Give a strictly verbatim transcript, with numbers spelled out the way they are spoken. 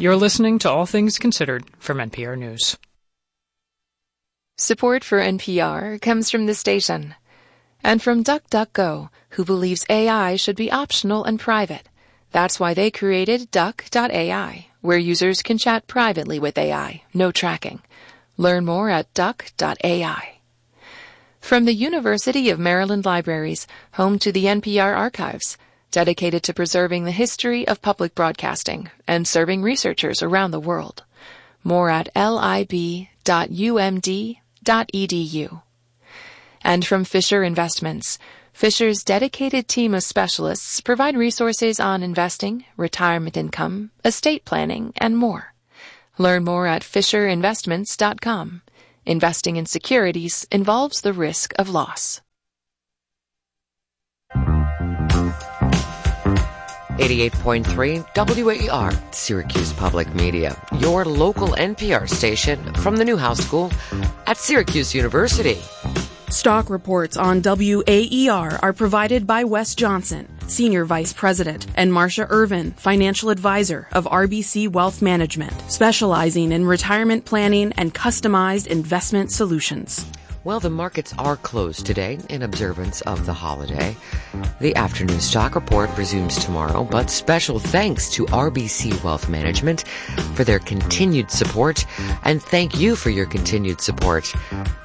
You're listening to All Things Considered from N P R News. Support for N P R comes from the station and from DuckDuckGo, who believes A I should be optional and private. That's why they created Duck dot A I, where users can chat privately with A I, no tracking. Learn more at Duck dot A I. From the University of Maryland Libraries, home to the N P R archives, dedicated to preserving the history of public broadcasting and serving researchers around the world. More at lib dot u m d dot e d u. And from Fisher Investments, Fisher's dedicated team of specialists provide resources on investing, retirement income, estate planning, and more. Learn more at fisher investments dot com. Investing in securities involves the risk of loss. eighty-eight point three W A E R, Syracuse Public Media, your local N P R station from the Newhouse School at Syracuse University. Stock reports on W A E R are provided by Wes Johnson, Senior Vice President, and Marcia Irvin, Financial Advisor of R B C Wealth Management, specializing in retirement planning and customized investment solutions. Well, the markets are closed today in observance of the holiday. The afternoon stock report resumes tomorrow, but special thanks to R B C Wealth Management for their continued support, and thank you for your continued support.